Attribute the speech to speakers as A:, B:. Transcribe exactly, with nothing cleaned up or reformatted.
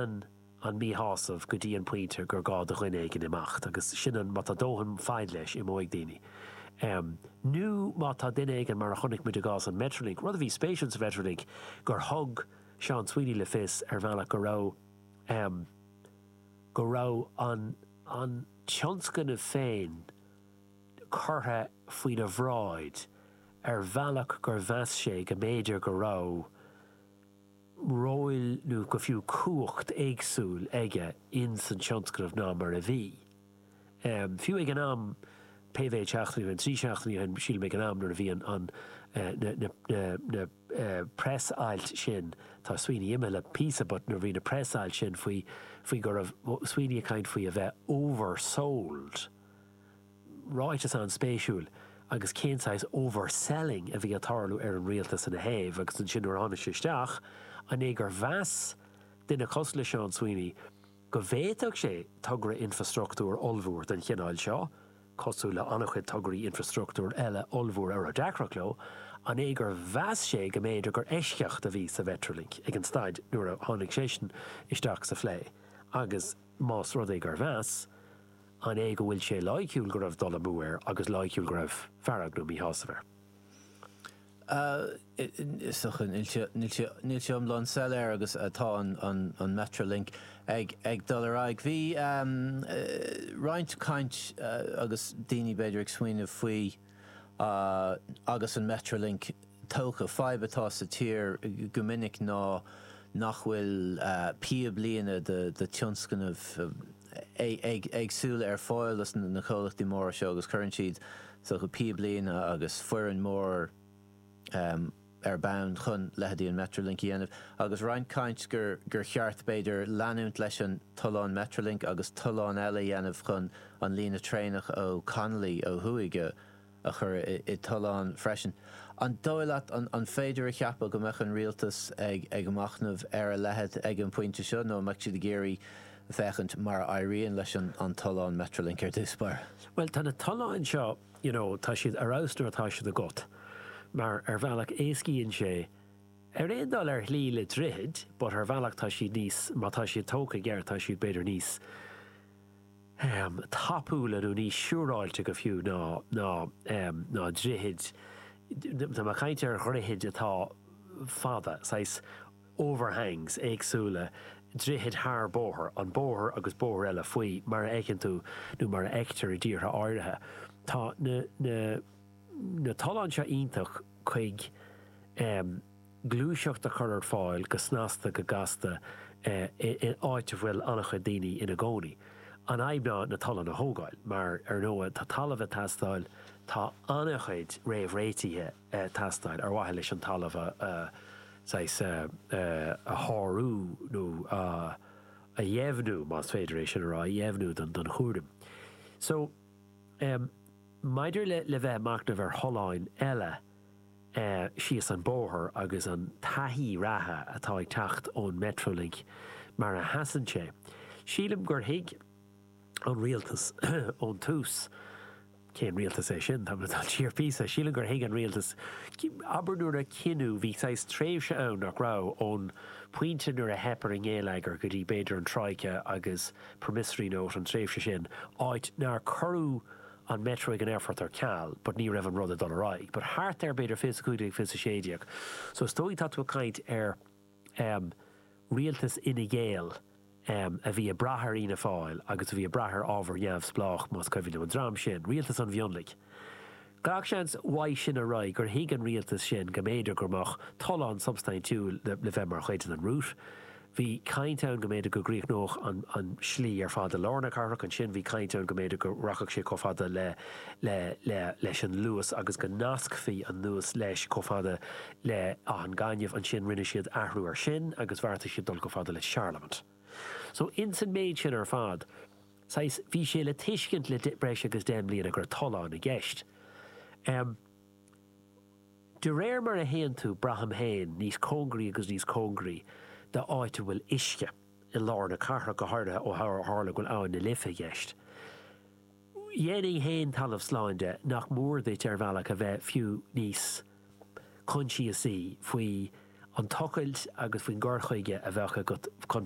A: an mí hásamh go dtí an pointer gur gá do chuine gin imacht, agus sin an mata dóhan fáid leis i móig daoine. Um, nu mata duine ag an mar a chonig muid gás an Metrolink, rud a bhí spéisiúns Metrolink gur thug Sean Sweeney le fis ar bhealach go rá um, go rá an, an tionscan a féin curtha faoin a bhráid ar bhealach gur bheas sé go méidir go rá roiil nó go fiú cuacht éagsúil aige in san tionscan of ná mar a bhí. Um, fiú ag an am P V teachtaí an trí teachtaí an síl me an am nar a bhí an, an uh, na, na, na, na uh, press ailt sin tá Sweeney imime le písa, but nar bhí na press ailt sin faoi faoi gur Sweeney a kind faoi a bheith oversold ráitas an spéisiúil agus cénsáis overselling a bhí a tarlú ar an rialtas in a héh agus an sin ar anna sisteach an é gur bheas duine cos le Sean Sweeney go bhéiteach sé tugra infrastruchtúr olbhúr den cheannáil seo cosú le annachchuid tugraí infrastruchtúr eile olbhúr ar a deacrach leo an é gur bheas sé go méidir gur eisceacht a bhí sa Metrolink ag an staid nuair a tháinig sé sin isteach sa phlé agus más rud é gur bheas an é go bhfuil sé láiciúil go raibh dul amúir agus láiciúil go raibh fearrag nó mí hásamhar.
B: Níl sé amlán sell ar agus atá an Metrolink ag ag dollaraig. Bhí roinnt caint agus daoine beidir ag smaoineamh faoi agus an Metrolink tócha fáibatá sa tír go minic ná nach bhfuil pia bliana de tionscan agsúil ar fáil na chomhlachtaí móra seo agus chuireann siad so go pia bliana agus fuireann mór Um, ar bound chun lehadí an Metrolink dhéanamh agus roinnt caint gur gur cheart beidir leanúint leis an tulán Metrolink agus tulán eile dhéanamh chun an lína tréinach ó Connolly ó Huaige a chur i, i tulán freisin. An dóileat an, an féidir a cheappa go meach an rialtas ag ag amachnamh ar a lehead ag an pointe seo nó meach siad a géirí fechant mar airíonn leis an, an tulán Metrolink ar dúspar.
A: Well, tá na tulán seo, you know, tá siad aráustar atá siad a got. Mar ar bhealach éascíonn sé ar éon dul ar hlí le drithid, but ar bhealach tá siad níos, má tá siad tóca ggéir tá siad beidir níos um, tapúla nó níos siúráilte go fiú ná ná um, ná drithid. Tá má cainte ar dhroithid atá fada, sais overhangs éagsúla drithid thar bóthar, an bóthar agus bóthar eile faoi mar éiceann tú nó mar eictar i dtíortha áirithe. Tá na na na talán seo iontach chuig um, glúiseacht a chur ar fáil go snásta go gasta uh, in áit bhfuil annachchuid daoine ina gcónaí. An aibná na talan na hógáil, mar ar nóa tá talamh tastáil tá annachchuid réamh réitithe uh, tastáil ar bhaithe leis an talamh uh, sais, uh, uh, a thárú nó uh, a dhéimhnú más féidir éis sin ará a dhéimhnú don, don chúrdam. So, um, maidir le, le bheith macnamh ar tholáin eile uh, síos an bóthar agus an taithí ratha atá ag teacht ón Metrolink mar a hasan sé. Sílim gur hiig an rialtas ón tús cén rialtas é sin, tá tá tíor písa, sílim gur hiig an rialtas aber nuair a cinú bhí sais tréimhse ann nach rá ón puinte nuair a hepar an ggéalaigear go dtí beidir an tráice agus promissory note an tréimhse sin áit nar curú an metro ag an airfort ar ceall, but ní raibh an rud a dul aráig. But háart ar beidir fis cúideag fis a séideach. So stóigh tá tú a caint ar um, rialtas ina ggéal um, a bhí a brathar ina fáil agus a bhí a brathar ábhar neamh splách más coimhidh an drám sin, rialtas an bhionlaigh. Gach seans wai sin a rai gur hiig an rialtas sin go méidir gur mach talán substain tú le, le bheith mar chuidean an rút. Bhí cainteann go méidir go gríoch nóch an, an slí ar fád a lárna carach an sin bhí cainteann go méidir go rachach sé cofada le, le, le, leis an luas agus go nasc fí an nuas leis cofada le an gaiineh an sin rinne siad ahrú ar sin agus bharta siad dul cofada le Charlemont. So in san méid sin ar fad, sais bhí sé le tuiscint le breis agus déim líana gur talán a gceist. Um, de réir mar a héan tú braham héin níos cóngraí agus níos cóngraí de áite bhfuil isce i lár na cartha go háirthe ó hála goil ann na lifa gceist. Dhéanaí héin talamh sláinte nach mór déit ar bhealach a bheith fiú níos conscious faoi an tochailt agus faoin gcórchaige a bheitcha go